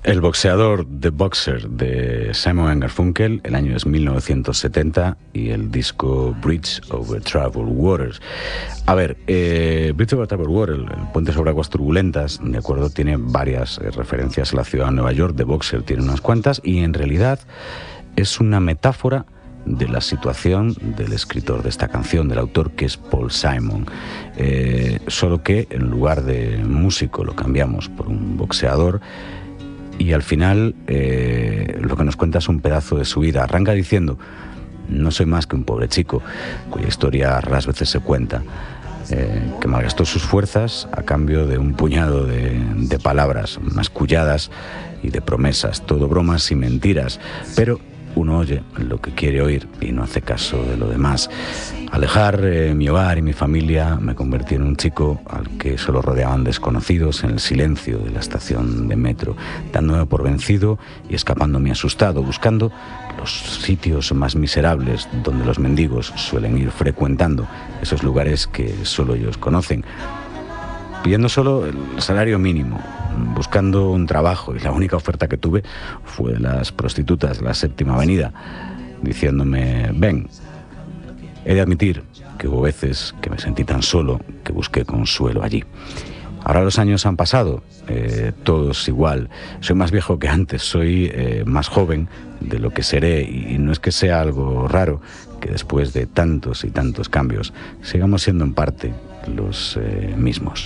El boxeador, The Boxer, de Simon & Garfunkel, el año es 1970, y el disco Bridge Over Troubled Waters. A ver, Bridge Over Troubled Waters, el puente sobre aguas turbulentas, de acuerdo, tiene varias referencias a la ciudad de Nueva York. The Boxer tiene unas cuantas, y en realidad es una metáfora de la situación del escritor de esta canción, del autor, que es Paul Simon. Solo que en lugar de músico lo cambiamos por un boxeador. Y al final lo que nos cuenta es un pedazo de su vida. Arranca diciendo: no soy más que un pobre chico cuya historia raras veces se cuenta, que malgastó sus fuerzas a cambio de un puñado de palabras masculladas y de promesas, todo bromas y mentiras, pero uno oye lo que quiere oír y no hace caso de lo demás. Al dejar mi hogar y mi familia, me convertí en un chico al que solo rodeaban desconocidos en el silencio de la estación de metro, dándome por vencido y escapándome asustado, buscando los sitios más miserables donde los mendigos suelen ir frecuentando, esos lugares que solo ellos conocen, pidiendo solo el salario mínimo, buscando un trabajo, y la única oferta que tuve fue de las prostitutas de la Séptima Avenida, diciéndome: ven. He de admitir que hubo veces que me sentí tan solo que busqué consuelo allí. Ahora los años han pasado, todo es igual. Soy más viejo que antes, soy más joven de lo que seré, y no es que sea algo raro que después de tantos y tantos cambios sigamos siendo en parte los mismos.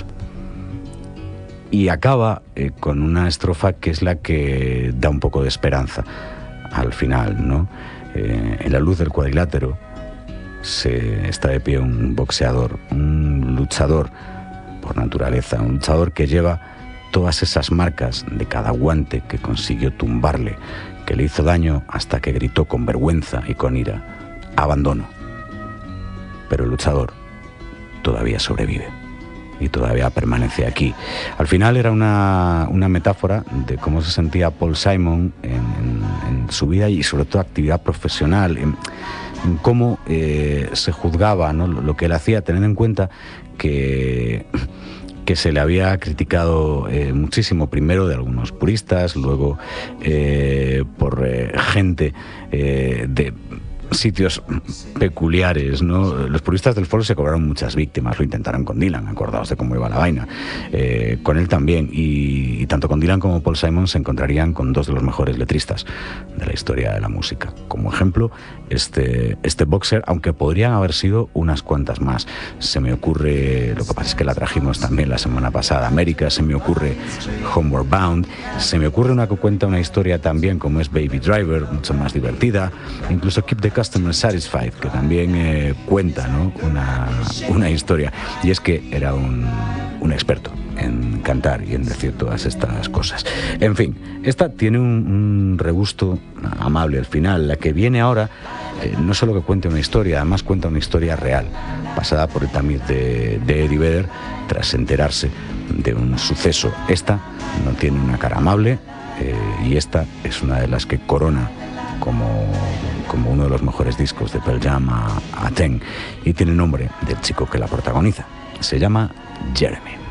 Y acaba con una estrofa que es la que da un poco de esperanza al final, ¿no? En la luz del cuadrilátero está de pie un boxeador, un luchador por naturaleza, un luchador que lleva todas esas marcas de cada guante que consiguió tumbarle, que le hizo daño hasta que gritó con vergüenza y con ira: abandono. Pero el luchador todavía sobrevive y todavía permanece aquí. Al final era una metáfora de cómo se sentía Paul Simon en su vida y sobre todo actividad profesional, en cómo se juzgaba, ¿no?, lo que él hacía, teniendo en cuenta que se le había criticado muchísimo, primero de algunos puristas, luego por gente de sitios peculiares, ¿no? Los puristas del folk se cobraron muchas víctimas, lo intentaron con Dylan, acordaos de cómo iba la vaina, con él también, y tanto con Dylan como Paul Simon se encontrarían con dos de los mejores letristas de la historia de la música. Como ejemplo, este Boxer, aunque podrían haber sido unas cuantas más. Se me ocurre, lo que pasa es que la trajimos también la semana pasada, América, se me ocurre Homeward Bound, se me ocurre una que cuenta una historia también como es Baby Driver, mucho más divertida, incluso Keep the Customer Satisfied, que también cuenta, ¿no?, una historia, y es que era un experto en cantar y en decir todas estas cosas. En fin, esta tiene un regusto amable al final. La que viene ahora no solo que cuente una historia, además cuenta una historia real, pasada por el tamiz de Eddie Vedder tras enterarse de un suceso. Esta no tiene una cara amable, y esta es una de las que corona como uno de los mejores discos de Pearl Jam a Ten, y tiene el nombre del chico que la protagoniza. Se llama Jeremy.